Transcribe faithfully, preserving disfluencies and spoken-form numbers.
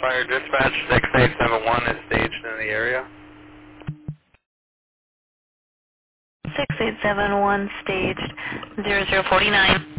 Fire Dispatch six eight seven one is staged in the area. six eight seven one staged zero zero four nine.